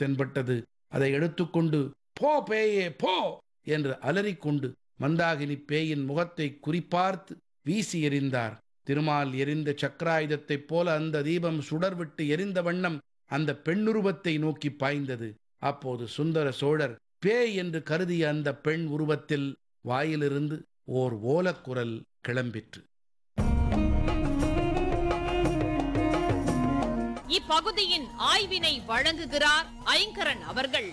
தென்பட்டது. அதை எடுத்துக்கொண்டு போ பேயே போ என்று அலறிக்கொண்டு மந்தாகினி பேயின் முகத்தை குறிபார்த்து வீசி எறிந்தார். திருமால் எரிந்த சக்கராயுதத்தைப் போல அந்த தீபம் சுடர்விட்டு எரிந்த வண்ணம் அந்த பெண்ணுருவத்தை நோக்கி பாய்ந்தது. அப்போது சுந்தர சோழர் பேய் என்று கருதிய அந்த பெண் உருவத்தில் வாயிலிருந்து ஓர் ஓலக்குரல் கிளம்பிற்று. இப்பகுதியின் ஆய்வினை வழங்குகிறார் ஐங்கரன் அவர்கள்.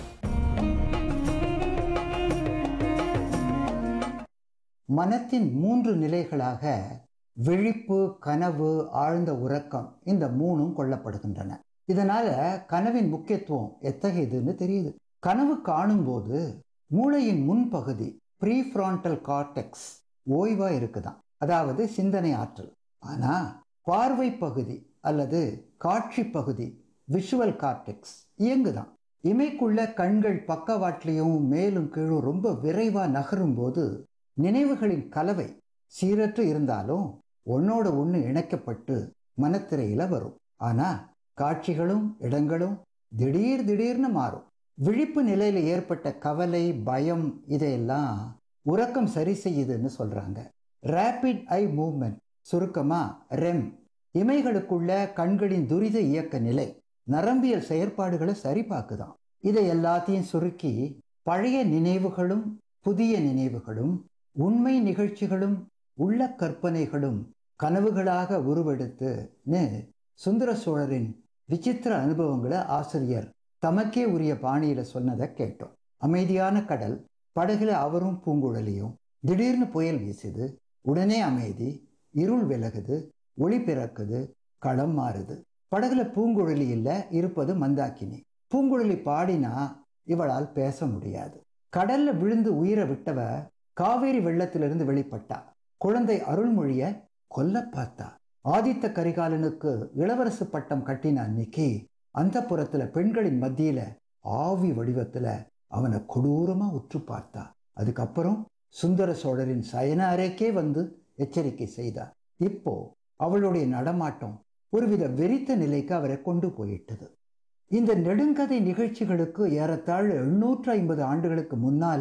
மனத்தின் 3 நிலைகளாக விழிப்பு, கனவு, ஆழ்ந்த உறக்கம், இந்த 3ம் கொள்ளப்படுகின்றன. இதனால கனவின் முக்கியத்துவம் எத்தகையதுன்னு தெரியுது. கனவு காணும்போது மூளையின் முன்பகுதி ப்ரீஃப்ரான்டல் கார்டெக்ஸ் ஓய்வா இருக்குதான், அதாவது சிந்தனை ஆற்றல். ஆனா பார்வை பகுதி அல்லது காட்சி பகுதி விஷுவல் கார்டெக்ஸ் இயங்குதான். இமைக்குள்ள கண்கள் பக்கவாட்டிலையும் மேலும் கீழும் ரொம்ப விரைவா நகரும் போது நினைவுகளின் கலவை சீரற்று இருந்தாலும் ஒன்னோட ஒன்று இணைக்கப்பட்டு மனத்திரையில வரும். ஆனா காட்சிகளும் இடங்களும் திடீர்னு மாறும். விழிப்பு நிலையில ஏற்பட்ட கவலை, பயம் இதையெல்லாம் உறக்கம் சரி செய்யுதுன்னு சொல்றாங்க. ரேபிட் ஐ மூவ்மெண்ட், சுருக்கமா ரெம், இமைகளுக்குள்ள கண்களின் துரித இயக்க நிலை நரம்பியல் செயற்பாடுகளை சரி பார்க்குதான். இதை எல்லாத்தையும் சுருக்கி பழைய நினைவுகளும் புதிய நினைவுகளும் உண்மை நிகழ்ச்சிகளும் உள்ள கற்பனைகளும் கனவுகளாக உருவெடுத்துன்னு சுந்தர சோழரின் விசித்திர அனுபவங்களை ஆசிரியர் தமக்கே உரிய பாணியில சொன்னதை கேட்டோம். அமைதியான கடல், படகுல அவரும் பூங்குழலியும். திடீர்னு புயல் வீசுது, உடனே அமைதி, இருள் விலகுது, ஒளி பிறக்குது, களம் மாறுது. படகுல பூங்குழலி இல்ல, இருப்பது மந்தாகினி. பூங்குழலி பாடினா இவளால் பேச முடியாது. கடல்ல விழுந்து உயிரை விட்டவ காவேரி வெள்ளத்திலிருந்து வெளிப்பட்டா. குழந்தை அருள்மொழிய கொல்ல பார்த்தா. ஆதித்த கரிகாலனுக்கு இளவரசு பட்டம் கட்டின அன்னைக்கு அந்த புறத்துல பெண்களின் மத்தியில ஆவி வடிவத்துல அவனை கொடூரமா உற்று பார்த்தா. அதுக்கப்புறம் சுந்தர சோழரின் சயன அறைக்கே வந்து எச்சரிக்கை செய்தார். இப்போ அவளுடைய நடமாட்டம் ஒருவித வெறித்த நிலைக்கு அவரை கொண்டு போயிட்டது. இந்த நெடுங்கதை நிகழ்ச்சிகளுக்கு ஏறத்தாழ 850 ஆண்டுகளுக்கு முன்னால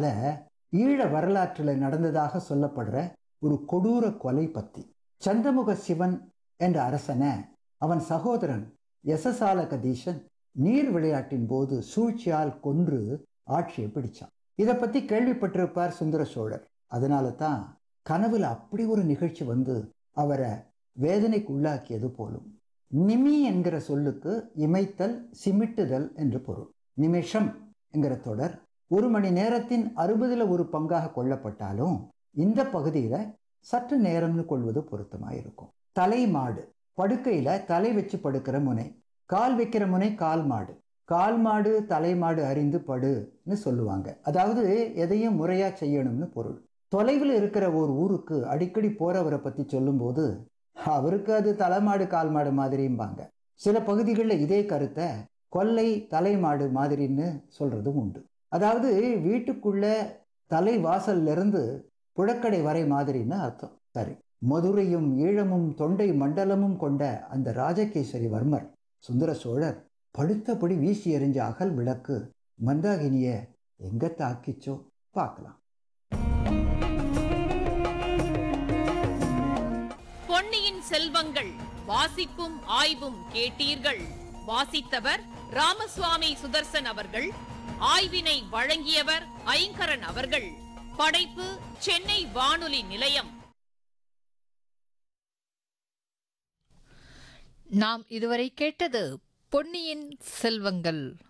ஈழ வரலாற்றில் நடந்ததாக சொல்லப்படுற ஒரு கொடூர கொலை பத்தி. சந்திரமுக சிவன் என்ற அரசனை அவன் சகோதரன் யசசாலகதீசன் நீர் விளையாட்டின் போது சூழ்ச்சியால் கொன்று ஆட்சியை பிடிச்சான். இதை பத்தி கேள்விப்பட்டிருப்பார் சுந்தர சோழர். அதனால தான் கனவுல அப்படி ஒரு நிகழ்ச்சி வந்து அவரை வேதனைக்கு உள்ளாக்கியது போலும். நிமி என்கிற சொல்லுக்கு இமைத்தல், சிமிட்டுதல் என்று பொருள். நிமிஷம் என்கிற தொடர் 1 மணி நேரத்தின் 60ல் 1 பங்காக கொள்ளப்பட்டாலும் இந்த பகுதியில சற்று நேரம்னு கொள்வது பொருத்தமாயிருக்கும். தலை மாடு, படுக்கையில தலை வச்சு படுக்கிற முனை, கால் வைக்கிற முனை கால் மாடு. கால் மாடு தலை மாடு அறிந்து படுன்னு சொல்லுவாங்க. அதாவது எதையும் முறையா செய்யணும்னு பொருள். தொலைவில் இருக்கிற ஒரு ஊருக்கு அடிக்கடி போறவரை பத்தி சொல்லும் போது அவருக்கு அது தலைமாடு கால் மாடு மாதிரியும்பாங்க. சில பகுதிகளில் இதே கருத்தை கொல்லை தலைமாடு மாதிரின்னு சொல்றதும் உண்டு. அதாவது வீட்டுக்குள்ள தலை வாசல்ல இருந்து புழக்கடை வரை மாதிரின்னு அர்த்தம். சரி, மதுரையும் ஈழமும் தொண்டை மண்டலமும் கொண்ட அந்த ராஜகேசரி வர்மர் சுந்தர சோழர் படுத்தபடி வீசி எறிஞ்ச அகல் விளக்கு மந்தாகினிய எங்க தாக்கிச்சோ பார்க்கலாம். பொன்னியின் செல்வங்கள் வாசிப்பும் ஆய்வும் கேட்டீர்கள். வாசித்தவர் ராமசுவாமி சுதர்சன் அவர்கள். ஆய்வினை வழங்கியவர் ஐங்கரன் அவர்கள். படைப்பு சென்னை வானொலி நிலையம். நாம் இதுவரை கேட்டது பொன்னியின் செல்வங்கள்.